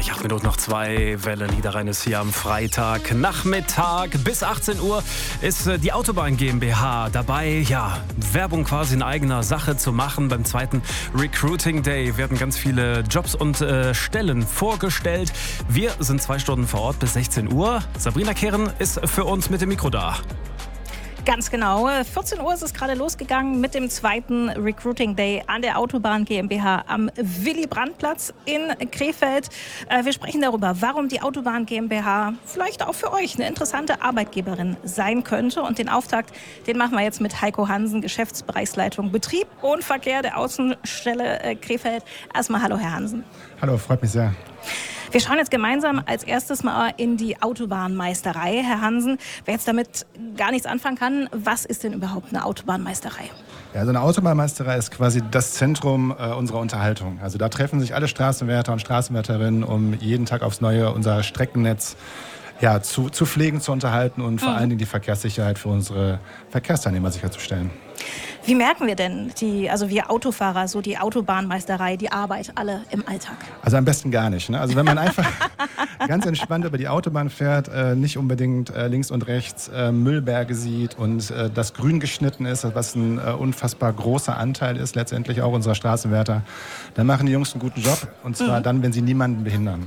gleich 8 Minuten nach 2. Welle Niederrhein ist hier am Freitagnachmittag. Bis 18 Uhr ist die Autobahn GmbH dabei, Werbung quasi in eigener Sache zu machen. Beim zweiten Recruiting Day werden ganz viele Jobs und Stellen vorgestellt. Wir sind 2 Stunden vor Ort bis 16 Uhr. Sabrina Kehren ist für uns mit dem Mikro da. Ganz genau. 14 Uhr ist es gerade losgegangen mit dem zweiten Recruiting Day an der Autobahn GmbH am Willy-Brandt-Platz in Krefeld. Wir sprechen darüber, warum die Autobahn GmbH vielleicht auch für euch eine interessante Arbeitgeberin sein könnte. Und den Auftakt, den machen wir jetzt mit Heiko Hansen, Geschäftsbereichsleitung Betrieb und Verkehr der Außenstelle Krefeld. Erstmal hallo, Herr Hansen. Hallo, freut mich sehr. Wir schauen jetzt gemeinsam als erstes mal in die Autobahnmeisterei. Herr Hansen, wer jetzt damit gar nichts anfangen kann, was ist denn überhaupt eine Autobahnmeisterei? Ja, also eine Autobahnmeisterei ist quasi das Zentrum unserer Unterhaltung. Also da treffen sich alle Straßenwärter und Straßenwärterinnen, um jeden Tag aufs Neue unser Streckennetz zu pflegen, zu unterhalten und vor allen Dingen die Verkehrssicherheit für unsere Verkehrsteilnehmer sicherzustellen. Wie merken wir denn, wir Autofahrer, so die Autobahnmeisterei, die Arbeit alle im Alltag? Also am besten gar nicht. Ne? Also wenn man einfach ganz entspannt über die Autobahn fährt, nicht unbedingt links und rechts Müllberge sieht und das Grün geschnitten ist, was ein unfassbar großer Anteil ist, letztendlich auch unserer Straßenwärter, dann machen die Jungs einen guten Job. Und zwar dann, wenn sie niemanden behindern.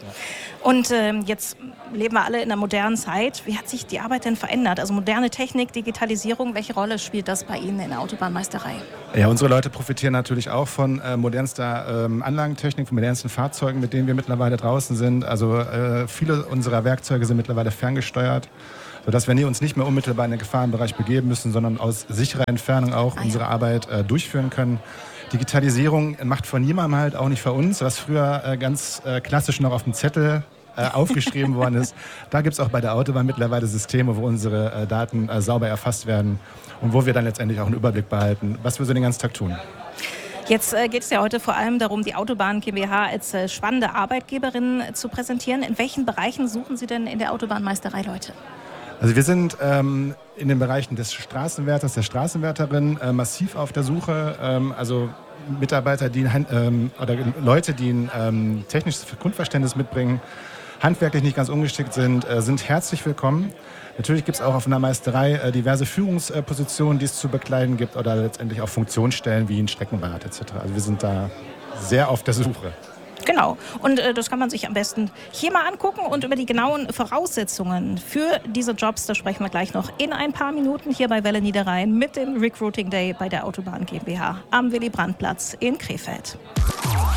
Und jetzt leben wir alle in einer modernen Zeit. Wie hat sich die Arbeit denn verändert? Also moderne Technik, Digitalisierung, welche Rolle spielt das bei Ihnen in der Autobahnmeisterei? Ja, unsere Leute profitieren natürlich auch von modernster Anlagentechnik, von modernsten Fahrzeugen, mit denen wir mittlerweile draußen sind. Also viele unserer Werkzeuge sind mittlerweile ferngesteuert, sodass wir uns nicht mehr unmittelbar in den Gefahrenbereich begeben müssen, sondern aus sicherer Entfernung auch unsere Arbeit durchführen können. Digitalisierung macht von niemandem halt, auch nicht von uns, was früher ganz klassisch noch auf dem Zettel aufgeschrieben worden ist. Da gibt es auch bei der Autobahn mittlerweile Systeme, wo unsere Daten sauber erfasst werden und wo wir dann letztendlich auch einen Überblick behalten, was wir so den ganzen Tag tun. Jetzt geht es ja heute vor allem darum, die Autobahn GmbH als spannende Arbeitgeberin zu präsentieren. In welchen Bereichen suchen Sie denn in der Autobahnmeisterei Leute? Also wir sind in den Bereichen des Straßenwärters, der Straßenwärterin massiv auf der Suche. Also Mitarbeiter, oder Leute, die ein technisches Grundverständnis mitbringen, handwerklich nicht ganz ungeschickt sind herzlich willkommen. Natürlich gibt es auch auf einer Meisterei diverse Führungspositionen, die es zu bekleiden gibt oder letztendlich auch Funktionsstellen wie ein Streckenrat etc. Also wir sind da sehr auf der Suche. Genau. Und das kann man sich am besten hier mal angucken. Und über die genauen Voraussetzungen für diese Jobs, da sprechen wir gleich noch in ein paar Minuten hier bei Welle Niederrhein mit dem Recruiting Day bei der Autobahn GmbH am Willy-Brandt-Platz in Krefeld.